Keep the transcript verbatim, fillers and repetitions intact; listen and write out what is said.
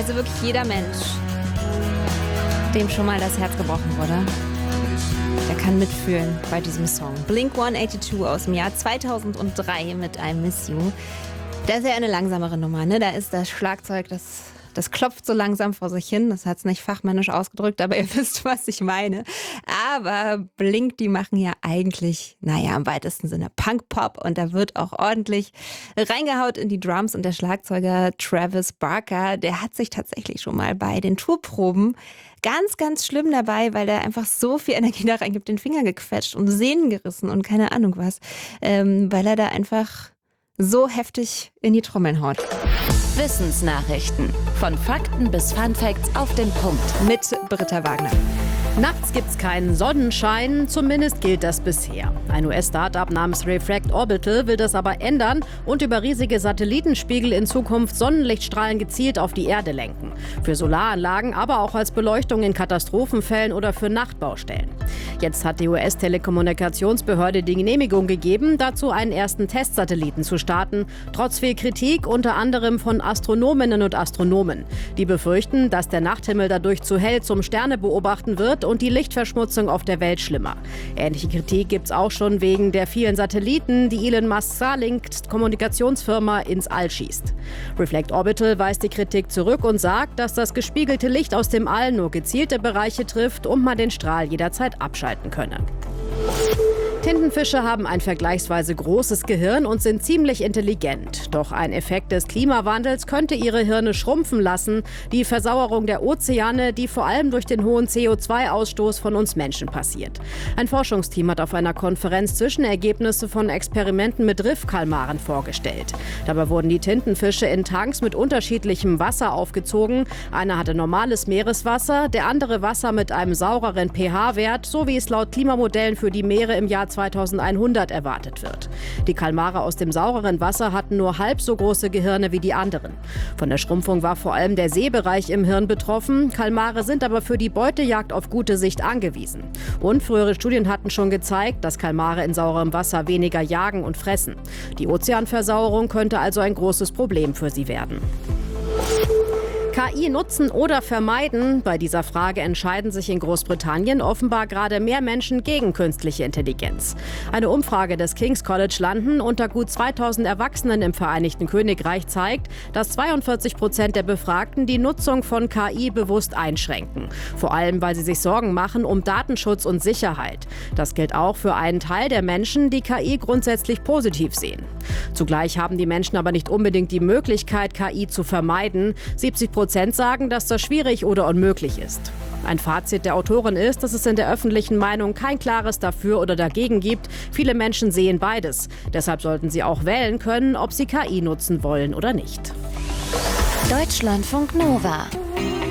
Also wirklich jeder Mensch, dem schon mal das Herz gebrochen wurde, der kann mitfühlen bei diesem Song. Blink hundertzweiundachtzig aus dem Jahr zweitausenddrei mit I Miss You. Das ist ja eine langsamere Nummer, ne? Da ist das Schlagzeug, das, das klopft so langsam vor sich hin. Das hat es nicht fachmännisch ausgedrückt, aber ihr wisst, was ich meine. Aber Blink, die machen ja eigentlich, naja, im weitesten Sinne Punk-Pop. Und da wird auch ordentlich reingehaut in die Drums. Und der Schlagzeuger Travis Barker, der hat sich tatsächlich schon mal bei den Tourproben ganz, ganz schlimm dabei, weil der einfach so viel Energie da reingibt, den Finger gequetscht und Sehnen gerissen und keine Ahnung was. Ähm, weil er da einfach so heftig in die Trommeln haut. Wissensnachrichten. Von Fakten bis Funfacts auf den Punkt. Mit Britta Wagner. Nachts gibt's keinen Sonnenschein, zumindest gilt das bisher. Ein U S-Startup namens Reflect Orbital will das aber ändern und über riesige Satellitenspiegel in Zukunft Sonnenlichtstrahlen gezielt auf die Erde lenken. Für Solaranlagen, aber auch als Beleuchtung in Katastrophenfällen oder für Nachtbaustellen. Jetzt hat die U S-Telekommunikationsbehörde die Genehmigung gegeben, dazu einen ersten Testsatelliten zu starten, trotz viel Kritik, unter anderem von Astronominnen und Astronomen. Die befürchten, dass der Nachthimmel dadurch zu hell zum Sternebeobachten wird und die Lichtverschmutzung auf der Welt schlimmer. Ähnliche Kritik gibt es auch schon wegen der vielen Satelliten, die Elon Musk Starlink-Kommunikationsfirma ins All schießt. Reflect Orbital weist die Kritik zurück und sagt, dass das gespiegelte Licht aus dem All nur gezielte Bereiche trifft und man den Strahl jederzeit abschalten könne. Tintenfische haben ein vergleichsweise großes Gehirn und sind ziemlich intelligent. Doch ein Effekt des Klimawandels könnte ihre Hirne schrumpfen lassen. Die Versauerung der Ozeane, die vor allem durch den hohen C O zwei Ausstoß von uns Menschen passiert. Ein Forschungsteam hat auf einer Konferenz Zwischenergebnisse von Experimenten mit Riffkalmaren vorgestellt. Dabei wurden die Tintenfische in Tanks mit unterschiedlichem Wasser aufgezogen. Einer hatte normales Meereswasser, der andere Wasser mit einem saureren pH-Wert, so wie es laut Klimamodellen für die Meere im Jahr zweitausendeinhundert erwartet wird. Die Kalmare aus dem saureren Wasser hatten nur halb so große Gehirne wie die anderen. Von der Schrumpfung war vor allem der Sehbereich im Hirn betroffen. Kalmare sind aber für die Beutejagd auf gute Sicht angewiesen. Und frühere Studien hatten schon gezeigt, dass Kalmare in saurem Wasser weniger jagen und fressen. Die Ozeanversauerung könnte also ein großes Problem für sie werden. K I nutzen oder vermeiden? Bei dieser Frage entscheiden sich in Großbritannien offenbar gerade mehr Menschen gegen künstliche Intelligenz. Eine Umfrage des King's College London unter gut zweitausend Erwachsenen im Vereinigten Königreich zeigt, dass zweiundvierzig Prozent der Befragten die Nutzung von K I bewusst einschränken. Vor allem, weil sie sich Sorgen machen um Datenschutz und Sicherheit. Das gilt auch für einen Teil der Menschen, die K I grundsätzlich positiv sehen. Zugleich haben die Menschen aber nicht unbedingt die Möglichkeit, K I zu vermeiden. siebzig Prozent sagen, dass das schwierig oder unmöglich ist. Ein Fazit der Autorin ist, dass es in der öffentlichen Meinung kein klares Dafür oder Dagegen gibt. Viele Menschen sehen beides. Deshalb sollten sie auch wählen können, ob sie K I nutzen wollen oder nicht. Deutschlandfunk Nova